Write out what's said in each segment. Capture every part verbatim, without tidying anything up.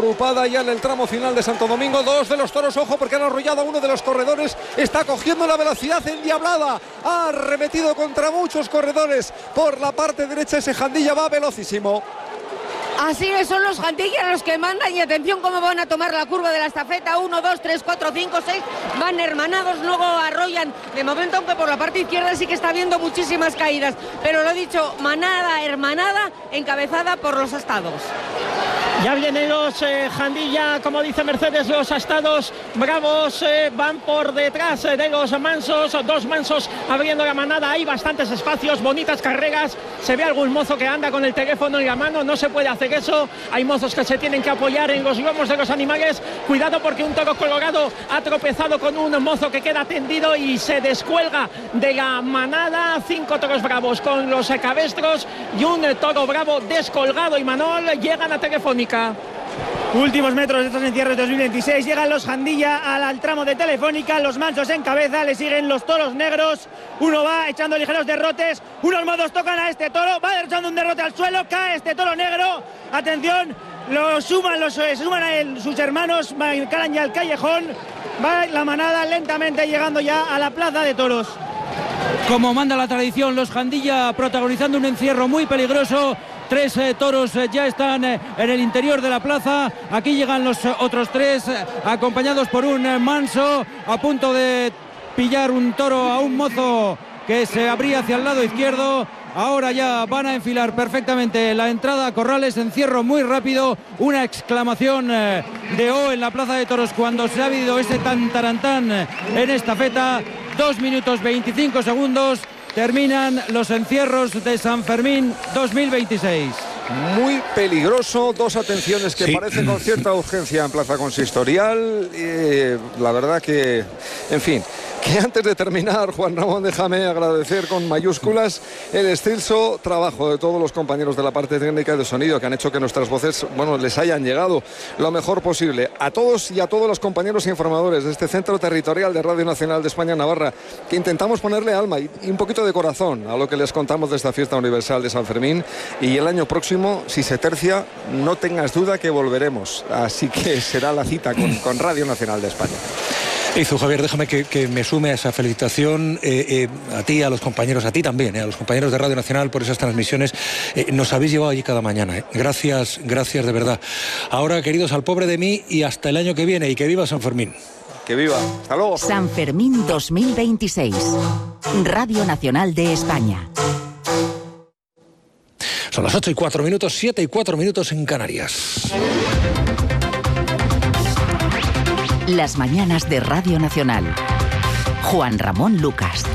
agrupada ya en el tramo final de Santo Domingo. Dos de los toros, ojo, porque han arrollado a uno de los corredores. Está cogiendo la velocidad endiablada. Ha arremetido contra muchos corredores por la parte derecha. Ese Jandilla va velocísimo. Así es, son los Jandilla los que mandan, y atención cómo van a tomar la curva de la estafeta. Uno, dos, tres, cuatro, cinco, seis, van hermanados, luego arrollan. De momento, aunque por la parte izquierda sí que está habiendo muchísimas caídas, pero lo he dicho, manada hermanada encabezada por los astados. Ya vienen los eh, Jandilla, como dice Mercedes, los astados bravos eh, van por detrás eh, de los mansos, dos mansos abriendo la manada. Hay bastantes espacios, bonitas carreras, se ve algún mozo que anda con el teléfono en la mano, no se puede hacer eso. Hay mozos que se tienen que apoyar en los lomos de los animales. Cuidado, porque un toro colorado ha tropezado con un mozo que queda tendido y se descuelga de la manada. Cinco toros bravos con los cabestros y un toro bravo descolgado, y Manol llegan a Telefónica. Últimos metros de estos encierros dos mil veintiséis, llegan los Jandilla al, al tramo de Telefónica, los mansos en cabeza, le siguen los toros negros, uno va echando ligeros derrotes, unos modos tocan a este toro, va echando un derrote al suelo, cae este toro negro, atención, lo suman, los, se suman a él, sus hermanos, calan ya al callejón, va la manada lentamente llegando ya a la plaza de toros. Como manda la tradición, los Jandilla protagonizando un encierro muy peligroso. Tres eh, toros eh, ya están eh, en el interior de la plaza. Aquí llegan los eh, otros tres, eh, acompañados por un eh, manso, a punto de pillar un toro a un mozo que se abría hacia el lado izquierdo. Ahora ya van a enfilar perfectamente la entrada a corrales, encierro muy rápido, una exclamación eh, de O en la plaza de toros cuando se ha habido ese tantarantán eh, en estafeta. Dos minutos veinticinco segundos. Terminan los encierros de San Fermín dos mil veintiséis. Muy peligroso, dos atenciones que sí parecen con cierta urgencia en Plaza Consistorial. Eh, la verdad que, en fin, que antes de terminar, Juan Ramón, déjame agradecer con mayúsculas el excelso trabajo de todos los compañeros de la parte técnica de sonido que han hecho que nuestras voces, bueno, les hayan llegado lo mejor posible. A todos y a todos los compañeros informadores de este centro territorial de Radio Nacional de España Navarra, que intentamos ponerle alma y, y un poquito de corazón a lo que les contamos de esta fiesta universal de San Fermín. Y el año próximo, si se tercia, no tengas duda que volveremos. Así que será la cita con, con Radio Nacional de España. Hizo Javier, déjame que, que me sume a esa felicitación, eh, eh, a ti, a los compañeros, a ti también, eh, a los compañeros de Radio Nacional por esas transmisiones. Eh, nos habéis llevado allí cada mañana. Eh. Gracias, gracias de verdad. Ahora, queridos, al pobre de mí y hasta el año que viene, y que viva San Fermín. Que viva. Hasta luego. San Fermín dos mil veintiséis. Radio Nacional de España. Son las ocho y cuatro minutos, siete y cuatro minutos en Canarias. Las mañanas de Radio Nacional. Juan Ramón Lucas.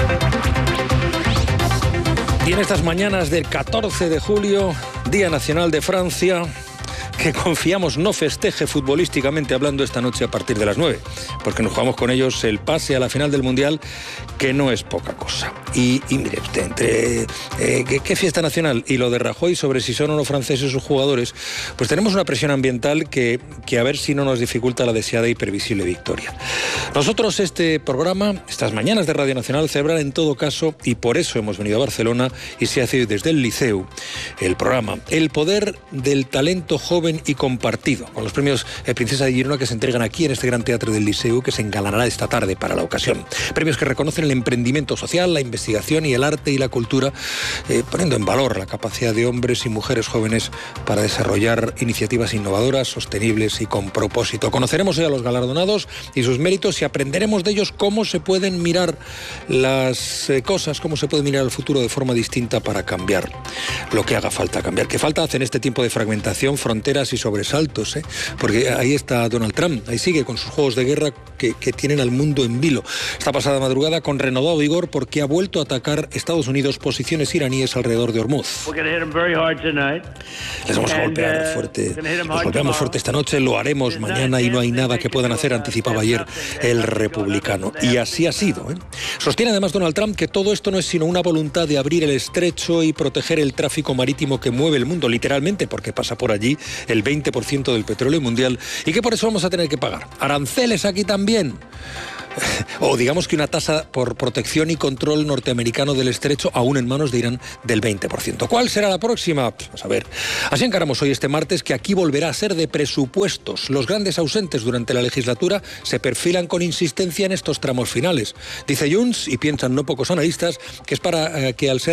Y en estas mañanas del catorce de julio, Día Nacional de Francia, que confiamos no festeje futbolísticamente hablando esta noche a partir de las nueve, porque nos jugamos con ellos el pase a la final del Mundial, que no es poca cosa. Y, y mire usted, entre eh, ¿qué, qué fiesta nacional y lo de Rajoy sobre si son o no franceses sus jugadores, pues tenemos una presión ambiental que, que a ver si no nos dificulta la deseada y previsible victoria. Nosotros este programa, estas mañanas de Radio Nacional, celebran en todo caso, y por eso hemos venido a Barcelona, y se hace desde el Liceu, el programa El Poder del Talento Joven y Compartido, con los premios eh, Princesa de Girona que se entregan aquí en este gran teatro del Liceu, que se engalanará esta tarde para la ocasión. Premios que reconocen el emprendimiento social, la investigación y el arte y la cultura, eh, poniendo en valor la capacidad de hombres y mujeres jóvenes para desarrollar iniciativas innovadoras, sostenibles y con propósito. Conoceremos hoy a los galardonados y sus méritos y aprenderemos de ellos cómo se pueden mirar las eh, cosas, cómo se puede mirar el futuro de forma distinta para cambiar lo que haga falta cambiar. ¿Qué falta hace en este tiempo de fragmentación, fronteras y sobresaltos? ¿eh? Porque ahí está Donald Trump, ahí sigue con sus juegos de guerra que, que tienen al mundo en vilo. Esta pasada madrugada con renovado vigor porque ha vuelto a atacar Estados Unidos posiciones iraníes alrededor de Hormuz. Les vamos a golpear fuerte, les golpeamos fuerte esta noche, lo haremos mañana y no hay nada que puedan hacer, anticipaba ayer el republicano. Y así ha sido. ¿eh? Sostiene además Donald Trump que todo esto no es sino una voluntad de abrir el estrecho y proteger el tráfico marítimo que mueve el mundo, literalmente, porque pasa por allí el veinte por ciento del petróleo mundial y que por eso vamos a tener que pagar aranceles aquí también. o digamos que una tasa por protección y control norteamericano del estrecho, aún en manos de Irán, del veinte por ciento. ¿Cuál será la próxima? Pues vamos a ver. Así encaramos hoy este martes, que aquí volverá a ser de presupuestos. Los grandes ausentes durante la legislatura se perfilan con insistencia en estos tramos finales. Dice Junts, y piensan no pocos analistas, que es para eh, que al ser